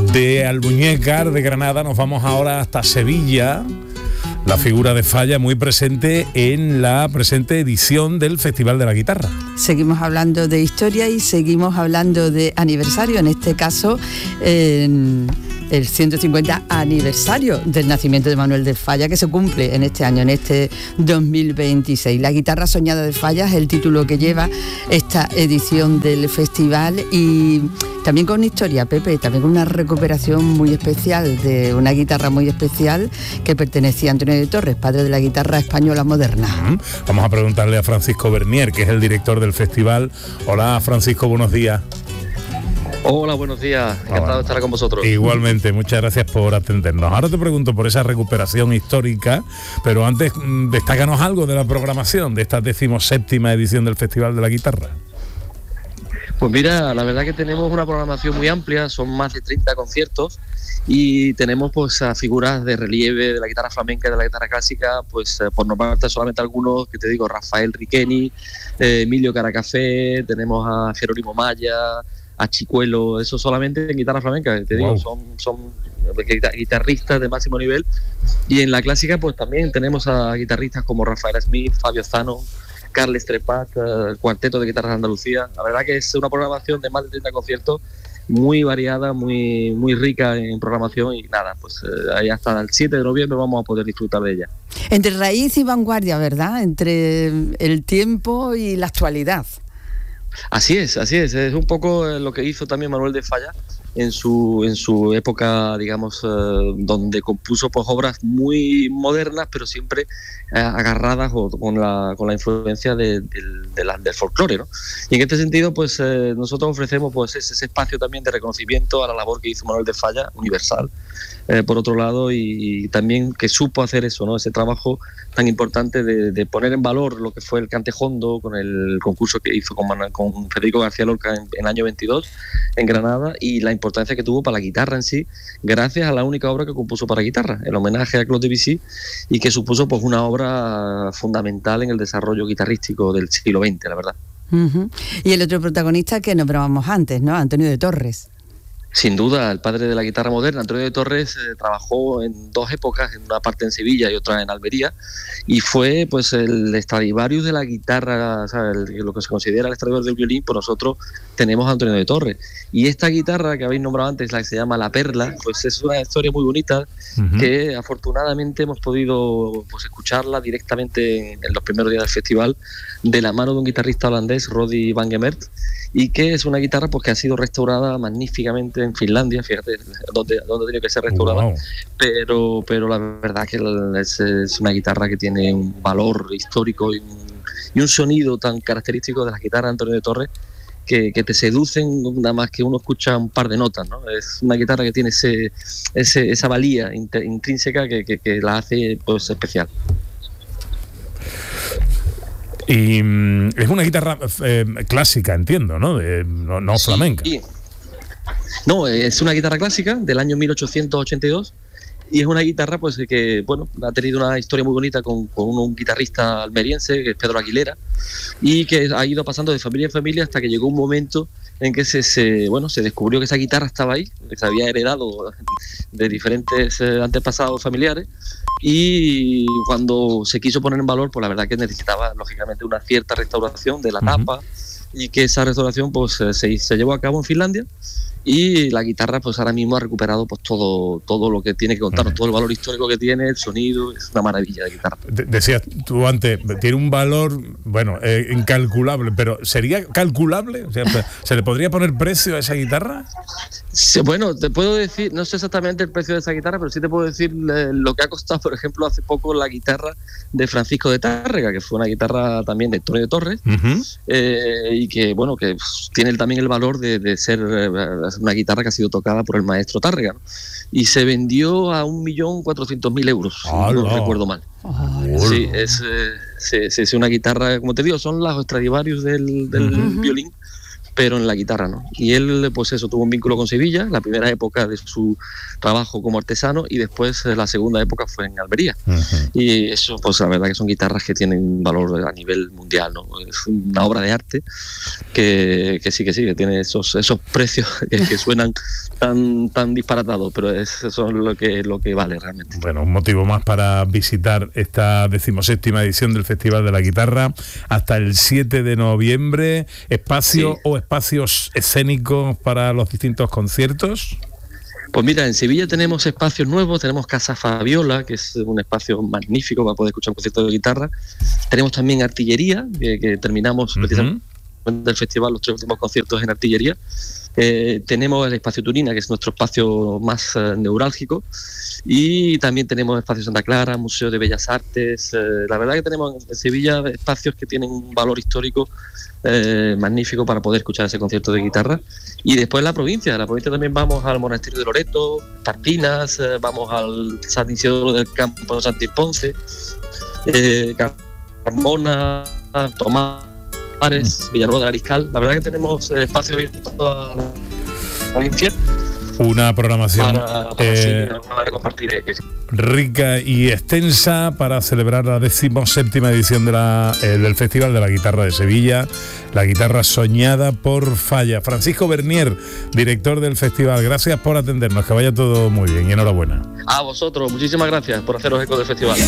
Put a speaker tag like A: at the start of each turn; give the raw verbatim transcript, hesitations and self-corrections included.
A: De Albuñécar, de Granada, nos vamos ahora hasta Sevilla. La figura de Falla muy presente en la presente edición del Festival de la Guitarra.
B: Seguimos hablando de historia y seguimos hablando de aniversario, en este caso en el ciento cincuenta aniversario del nacimiento de Manuel de Falla, que se cumple en este año, en este dos mil veintiséis. La guitarra soñada de Falla es el título que lleva esta edición del festival, y también con historia, Pepe, también con una recuperación muy especial de una guitarra muy especial que pertenecía a Antonio de Torres, padre de la guitarra española moderna.
A: Uh-huh. Vamos a preguntarle a Francisco Bernier, que es el director del festival. Hola, Francisco, buenos días.
C: Hola, buenos días. Encantado Hola. de estar con vosotros.
A: Igualmente, muchas gracias por atendernos. Ahora te pregunto por esa recuperación histórica, pero antes destácanos algo de la programación de esta decimoséptima edición del Festival de la Guitarra.
C: Pues mira, la verdad que tenemos una programación muy amplia, son más de treinta conciertos y tenemos pues a figuras de relieve de la guitarra flamenca y de la guitarra clásica, pues eh, por nombrarte solamente algunos, que te digo, Rafael Riqueni, eh, Emilio Caracafé, tenemos a Jerónimo Maya, a Chicuelo, eso solamente en guitarra flamenca, te digo, wow. son, son guitarristas de máximo nivel. Y en la clásica pues también tenemos a guitarristas como Rafael Smith, Fabio Zano, Carles Trepat, el cuarteto de guitarras de Andalucía. La verdad que es una programación de más de treinta conciertos, muy variada, muy muy rica en programación, y nada, pues eh, ahí hasta el siete de noviembre vamos a poder disfrutar de ella.
B: Entre raíz y vanguardia, ¿verdad? Entre el tiempo y la actualidad.
C: Así es, así es, es un poco lo que hizo también Manuel de Falla en su en su época, digamos, eh, donde compuso pues obras muy modernas, pero siempre eh, agarradas o, con la con la influencia de, de, de la, del folclore, ¿no? Y en este sentido, pues eh, nosotros ofrecemos pues ese, ese espacio también de reconocimiento a la labor que hizo Manuel de Falla, universal, eh, por otro lado, y, y también que supo hacer eso, ¿no? Ese trabajo tan importante de, de poner en valor lo que fue el Cantejondo con el concurso que hizo con, con Federico García Lorca en, en el año veintidós en Granada, y la importancia que tuvo para la guitarra en sí, gracias a la única obra que compuso para guitarra, el homenaje a Claude Debussy, y que supuso pues una obra fundamental en el desarrollo guitarrístico del siglo veinte, la verdad.
B: Uh-huh. Y el otro protagonista que nombrábamos antes, ¿no? Antonio de Torres.
C: Sin duda, el padre de la guitarra moderna. Antonio de Torres eh, trabajó en dos épocas, en una parte en Sevilla y otra en Almería, y fue pues el Stradivarius de la guitarra, o sea, el, lo que se considera el Stradivarius del violín. Pues nosotros tenemos a Antonio de Torres. Y esta guitarra que habéis nombrado antes, la que se llama La Perla, pues es una historia muy bonita, uh-huh. que afortunadamente hemos podido pues escucharla directamente en, en los primeros días del festival, de la mano de un guitarrista holandés, Roddy Van Gemert, y que es una guitarra pues que ha sido restaurada magníficamente en Finlandia, fíjate dónde, dónde tiene que ser restaurada, wow. pero pero la verdad que es, es una guitarra que tiene un valor histórico y un, y un sonido tan característico de las guitarras de Antonio de Torres que, que te seducen nada más que uno escucha un par de notas, ¿no? Es una guitarra que tiene ese, ese esa valía intrínseca que, que, que la hace pues especial.
A: Y mm, es una guitarra eh, clásica, entiendo, ¿no? De, no, no flamenca.
C: Sí. No, es una guitarra clásica del año mil ochocientos ochenta y dos, y es una guitarra pues que bueno ha tenido una historia muy bonita con, con un, un guitarrista almeriense, que es Pedro Aguilera, y que ha ido pasando de familia en familia hasta que llegó un momento en que se, se bueno se descubrió que esa guitarra estaba ahí, que se había heredado de diferentes eh, antepasados familiares, y cuando se quiso poner en valor, pues la verdad que necesitaba lógicamente una cierta restauración de la tapa, uh-huh. y que esa restauración pues se, se llevó a cabo en Finlandia, y la guitarra pues ahora mismo ha recuperado pues todo todo lo que tiene que contarnos, uh-huh. todo el valor histórico que tiene, el sonido, es una maravilla de guitarra.
A: De- decías tú antes, tiene un valor, bueno, eh, incalculable, pero ¿sería calculable? O sea, ¿se le podría poner precio a esa guitarra?
C: Sí, bueno, te puedo decir, no sé exactamente el precio de esa guitarra, pero sí te puedo decir eh, lo que ha costado, por ejemplo, hace poco la guitarra de Francisco de Tárrega, que fue una guitarra también de Antonio de Torres, uh-huh. eh, y que, bueno, que pues, tiene también el valor de, de ser eh, una guitarra que ha sido tocada por el maestro Tárrega, ¿no? Y se vendió a un millón cuatrocientos mil euros, si no recuerdo mal.
B: Oh,
C: sí, es, eh, sí, sí, es una guitarra, como te digo, son las Stradivarius del, del uh-huh. violín, pero en la guitarra no. Y él, pues eso, tuvo un vínculo con Sevilla, la primera época de su trabajo como artesano, y después la segunda época fue en Almería. Uh-huh. Y eso, pues la verdad que son guitarras que tienen valor a nivel mundial, ¿no? Es una obra de arte que, que sí, que sí, que tiene esos, esos precios que, que suenan tan, tan disparatados, pero es, eso es lo que, lo que vale realmente.
A: Bueno, un motivo más para visitar esta decimoséptima edición del Festival de la Guitarra hasta el siete de noviembre. ¿Espacio sí. o espacios escénicos para los distintos conciertos?
C: Pues mira, en Sevilla tenemos espacios nuevos, tenemos Casa Fabiola, que es un espacio magnífico para poder escuchar un concierto de guitarra. Tenemos también Artillería, que, que terminamos uh-huh. precisamente del festival, los tres últimos conciertos en Artillería. Eh, tenemos el Espacio Turina, que es nuestro espacio más eh, neurálgico, y también tenemos Espacio Santa Clara, Museo de Bellas Artes. Eh, la verdad que tenemos en Sevilla espacios que tienen un valor histórico eh, magnífico para poder escuchar ese concierto de guitarra. Y después la provincia, en la provincia también vamos al Monasterio de Loreto, Tarpinas, eh, vamos al San Isidoro del Campo de Santi Ponce, eh, Carmona, Tomás, Villarroel de Ariscal. La verdad que tenemos eh, espacio abierto a la provincia.
A: Una programación
C: para, para
A: eh,
C: sí, compartir, eh,
A: rica y extensa para celebrar la decimoséptima edición de la, eh, del Festival de la Guitarra de Sevilla, la guitarra soñada por Falla. Francisco Bernier, director del festival, gracias por atendernos, que vaya todo muy bien y enhorabuena.
C: A vosotros, muchísimas gracias por haceros eco del festival.